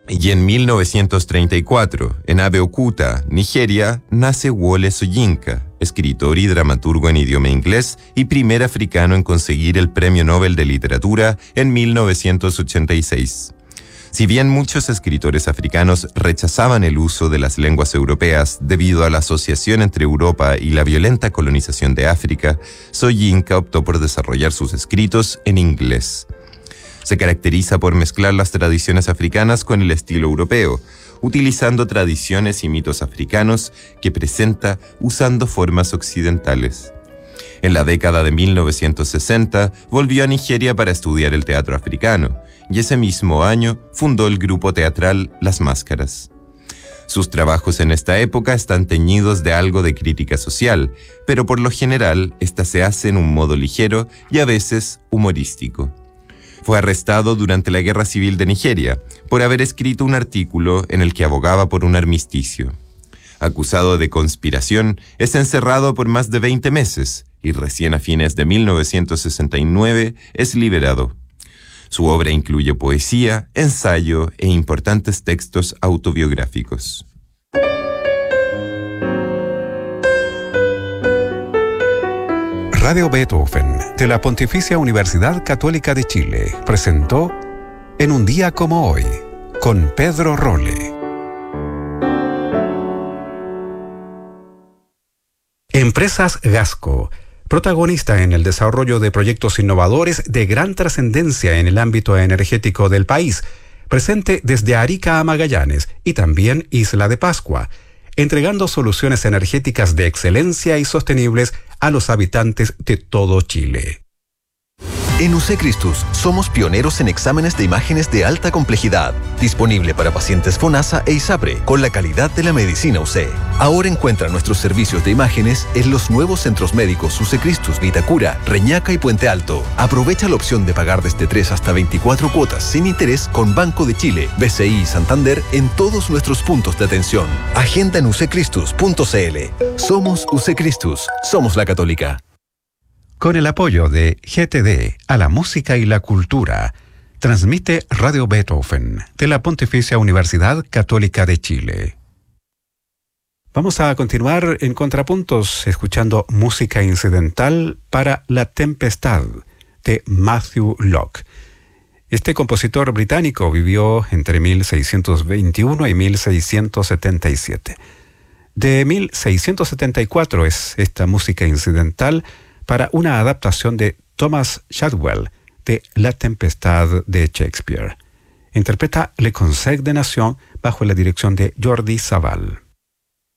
Y en 1934, en Abeokuta, Nigeria, nace Wole Soyinka, escritor y dramaturgo en idioma inglés y primer africano en conseguir el Premio Nobel de Literatura en 1986. Si bien muchos escritores africanos rechazaban el uso de las lenguas europeas debido a la asociación entre Europa y la violenta colonización de África, Soyinka optó por desarrollar sus escritos en inglés. Se caracteriza por mezclar las tradiciones africanas con el estilo europeo, utilizando tradiciones y mitos africanos que presenta usando formas occidentales. En la década de 1960 volvió a Nigeria para estudiar el teatro africano y ese mismo año fundó el grupo teatral Las Máscaras. Sus trabajos en esta época están teñidos de algo de crítica social, pero por lo general esta se hace en un modo ligero y a veces humorístico. Fue arrestado durante la Guerra Civil de Nigeria por haber escrito un artículo en el que abogaba por un armisticio. Acusado de conspiración, es encerrado por más de 20 meses y recién a fines de 1969 es liberado. Su obra incluye poesía, ensayo e importantes textos autobiográficos. Radio Beethoven, de la Pontificia Universidad Católica de Chile, presentó En un día como hoy, con Pedro Rolle. Empresas Gasco, protagonista en el desarrollo de proyectos innovadores de gran trascendencia en el ámbito energético del país, presente desde Arica a Magallanes y también Isla de Pascua, entregando soluciones energéticas de excelencia y sostenibles a los habitantes de todo Chile. En UC Christus somos pioneros en exámenes de imágenes de alta complejidad, disponible para pacientes FONASA e ISAPRE, con la calidad de la medicina UC. Ahora encuentra nuestros servicios de imágenes en los nuevos centros médicos UC Christus, Vitacura, Reñaca y Puente Alto. Aprovecha la opción de pagar desde 3 hasta 24 cuotas sin interés con Banco de Chile, BCI y Santander en todos nuestros puntos de atención. Agenda en uccristus.cl. Somos UC Christus, somos la Católica. Con el apoyo de GTD a la música y la cultura, transmite Radio Beethoven de la Pontificia Universidad Católica de Chile. Vamos a continuar en Contrapuntos escuchando música incidental para La Tempestad de Matthew Locke. Este compositor británico vivió entre 1621 y 1677. De 1674 es esta música incidental para una adaptación de Thomas Shadwell de La Tempestad de Shakespeare. Interpreta Le Conseil de Nation bajo la dirección de Jordi Savall.